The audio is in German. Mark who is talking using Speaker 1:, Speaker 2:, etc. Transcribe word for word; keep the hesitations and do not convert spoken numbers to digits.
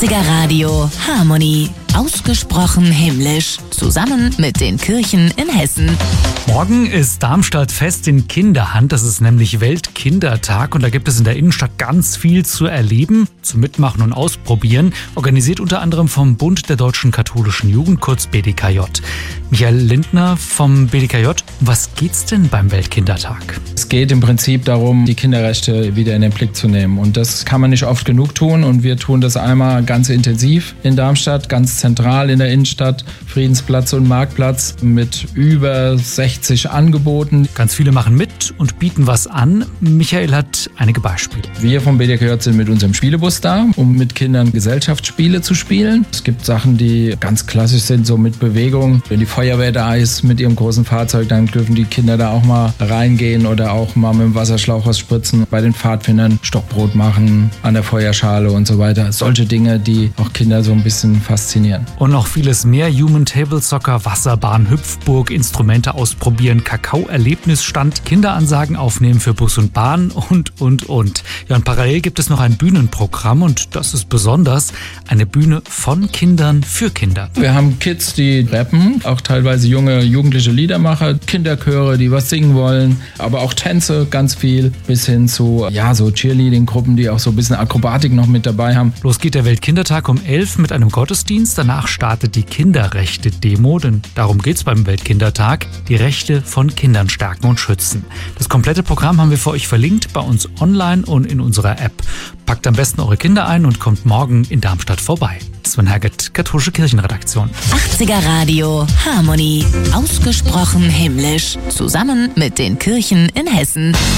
Speaker 1: achtziger Radio Harmonie. Ausgesprochen himmlisch. Zusammen mit den Kirchen in Hessen.
Speaker 2: Morgen ist Darmstadt fest in Kinderhand. Das ist nämlich Weltkindertag und da gibt es in der Innenstadt ganz viel zu erleben, zu mitmachen und ausprobieren. Organisiert unter anderem vom Bund der Deutschen Katholischen Jugend, kurz B D K J. Michael Lindner vom B D K J. Um was geht's denn beim Weltkindertag?
Speaker 3: Es geht im Prinzip darum, die Kinderrechte wieder in den Blick zu nehmen. Und das kann man nicht oft genug tun. Und wir tun das einmal ganz intensiv in Darmstadt, ganz zentral in der Innenstadt, Friedensplatz und Marktplatz mit über sechzig Angeboten.
Speaker 2: Ganz viele machen mit und bieten was an. Michael hat einige Beispiele.
Speaker 3: Wir vom B D K J sind mit unserem Spielebus da, um mit Kindern Gesellschaftsspiele zu spielen. Es gibt Sachen, die ganz klassisch sind, so mit Bewegung. Wenn die Feuerwehr da ist mit ihrem großen Fahrzeug, dann dürfen die Kinder da auch mal reingehen oder auch mal mit dem Wasserschlauch was spritzen. Bei den Pfadfindern Stockbrot machen, an der Feuerschale und so weiter. Solche Dinge, die auch Kinder so ein bisschen faszinieren.
Speaker 2: Und noch vieles mehr. Human Table Soccer, Wasserbahn, Hüpfburg, Instrumente ausprobieren, Kakao-Erlebnisstand, Kinderansagen aufnehmen für Bus und Bahn und, und, und. Ja, und parallel gibt es noch ein Bühnenprogramm und das ist besonders eine Bühne von Kindern für Kinder.
Speaker 3: Wir haben Kids, die rappen, auch teilweise junge, jugendliche Liedermacher, Kinderchöre, die was singen wollen, aber auch Tänze, ganz viel, bis hin zu, ja, so Cheerleading-Gruppen, die auch so ein bisschen Akrobatik noch mit dabei haben.
Speaker 2: Los geht der Weltkindertag um elf mit einem Gottesdienst. Danach startet die Kinderrechte-Demo, denn darum geht's beim Weltkindertag. Die Rechte von Kindern stärken und schützen. Das komplette Programm haben wir für euch verlinkt bei uns online und in unserer App. Packt am besten eure Kinder ein und kommt morgen in Darmstadt vorbei. Sven Herget, Katholische Kirchenredaktion.
Speaker 1: achtziger Radio Harmonie. Ausgesprochen himmlisch. Zusammen mit den Kirchen in Hessen.